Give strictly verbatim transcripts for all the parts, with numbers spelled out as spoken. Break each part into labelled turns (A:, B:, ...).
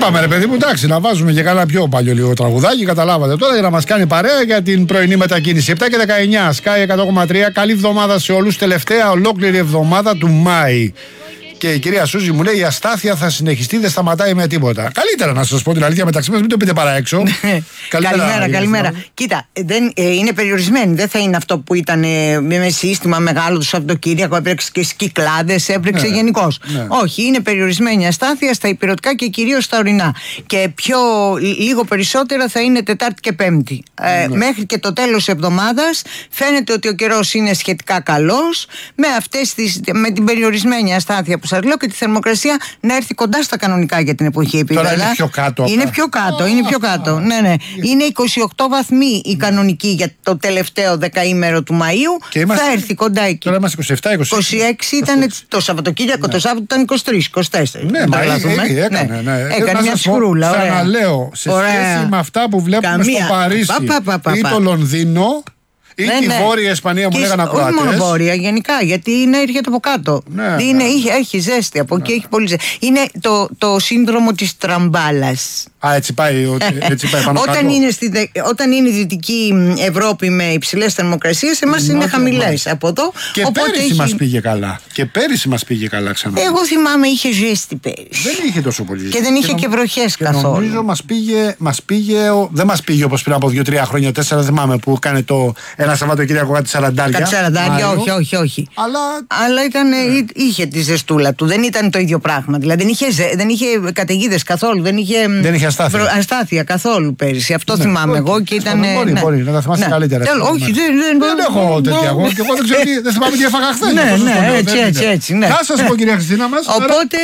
A: Είπαμε ρε παιδί μου, εντάξει, να βάζουμε και καλά πιο παλιό λίγο τραγουδάκι. Καταλάβατε τώρα για να μας κάνει παρέα για την πρωινή μετακίνηση. επτά και δεκαεννιά, Sky εκατό κόμμα τρία. Καλή εβδομάδα σε όλους. Τελευταία ολόκληρη εβδομάδα του Μάη. Και η κυρία Σούζη μου λέει: η αστάθεια θα συνεχιστεί, δεν σταματάει με τίποτα. Καλύτερα να σας πω την αλήθεια μεταξύ μας, μην το πείτε παρά έξω.
B: Καλημέρα, καλημέρα. Κοίτα, δεν, ε, είναι περιορισμένη. Δεν θα είναι αυτό που ήταν ε, με σύστημα μεγάλο του Σαββατοκύριακο, έπρεξε και στις Κυκλάδες, έπρεξε ναι, γενικώς. Ναι. Όχι, είναι περιορισμένη αστάθεια στα υπηρετικά και κυρίως στα ορεινά. Και πιο λίγο περισσότερα θα είναι Τετάρτη και Πέμπτη. Ε, ναι. Μέχρι και το τέλος εβδομάδας φαίνεται ότι ο καιρός είναι σχετικά καλός, με, αυτές τις, με την περιορισμένη αστάθεια που σας λέω και τη θερμοκρασία να έρθει κοντά στα κανονικά για την εποχή επίπεδα.
A: Τώρα είναι πιο κάτω.
B: Είναι πιο κάτω, oh, είναι πιο κάτω. Oh, ναι, ναι. Είναι είκοσι οκτώ βαθμοί η κανονική για το τελευταίο δεκαήμερο του Μαΐου. Είμαστε, θα έρθει κοντά εκεί.
A: Τώρα είμαστε είκοσι επτά είκοσι έξι.
B: είκοσι έξι ήταν το Σαββατοκύριακο, ναι. Το Σάββατο ήταν είκοσι τρία είκοσι τέσσερα.
A: Ναι, μα έκανε, έκανε, ναι.
B: Έκανε μια σκρούλα.
A: Ξαναλέω, σε σχέση με αυτά που βλέπουμε στο Παρίσι ή το Λονδίνο. Ή ναι, τη ναι. Βόρεια Ισπανία μου λέγανε ακροατές.
B: Όχι μόνο βόρεια, γενικά, γιατί είναι, έρχεται από κάτω. Ναι, είναι, ναι. Έχει, έχει ζέστη από εκεί, ναι. Έχει πολύ ζέστη. Είναι το, το σύνδρομο της τραμπάλας.
A: Α, έτσι πάει, έτσι πάει πάνω
B: όταν, είναι στη, όταν είναι η Δυτική Ευρώπη με υψηλές θερμοκρασίες, εμάς είναι χαμηλές από εδώ.
A: Και πέρυσι έχει... μας πήγε καλά. Και πέρυσι μας πήγε καλά ξανά.
B: Εγώ θυμάμαι είχε ζέστη πέρυσι.
A: Δεν είχε τόσο πολύ ζέστη.
B: Και δεν είχε και, και βροχές καθόλου.
A: Νομίζω μας πήγε, μας πήγε, δεν μας πήγε όπως πριν από δύο τρία χρόνια, τέσσερα, δεν θυμάμαι, που έκανε το ένα Σαββατοκύριακο κάτι σαραντάρια.
B: Κάτι σαραντάρια, όχι, όχι, όχι.
A: Αλλά,
B: Αλλά ήταν, ναι. είχε τη ζεστούλα του. Δεν ήταν το ίδιο πράγμα. Δηλαδή δεν είχε, δεν είχε καταιγίδες καθόλου. Δεν είχε,
A: δεν είχε αστάθεια.
B: Προ, αστάθεια καθόλου πέρυσι. Αυτό ναι, θυμάμαι εγώ και ήταν.
A: Μπορεί, ναι. μπορεί να τα θυμάσαι ναι. καλύτερα.
B: Τέλο, όχι, δεν, δεν,
A: δεν έχω τέτοια. Εγώ και εγώ δεν ξέρω τι. Δεν θυμάμαι τι έφαγα χθες.
B: Ναι, ναι, έτσι, έτσι, έτσι.
A: Θα σας πω, κυρία Χριστίνα μας.
B: Οπότε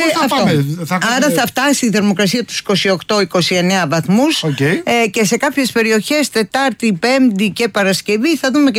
B: άρα θα φτάσει η θερμοκρασία τους είκοσι οκτώ είκοσι εννέα βαθμούς και σε κάποιες περιοχές Τετάρτη, Πέμπτη και Παρασκευή θα δούμε.